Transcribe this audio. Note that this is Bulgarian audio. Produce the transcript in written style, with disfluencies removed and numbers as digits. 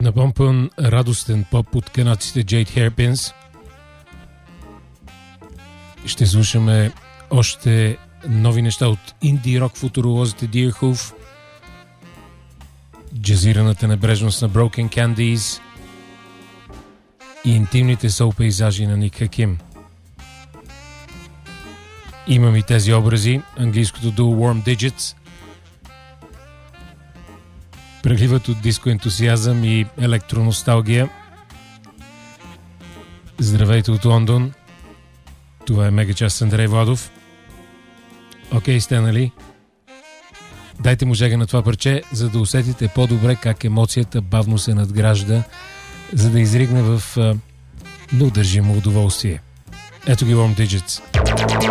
Напомпан радостен поп от канадците Jade Hairpins. Ще слушаме още нови неща от инди рок футуролозите Deerhoof, джазираната небрежност на Broken Candies и интимните сол пейзажи на Ник Хаким. Имам и тези образи, английското дуо Warm Digits, преливат от диско ентусиазъм и електроносталгия. Здравейте от Лондон. Това е Мегачас с Андрей Владов. Окей сте, нали? Дайте му жега на това парче, за да усетите по-добре как емоцията бавно се надгражда, за да изригне в неудържимо удоволствие. Ето ги Warm Digits.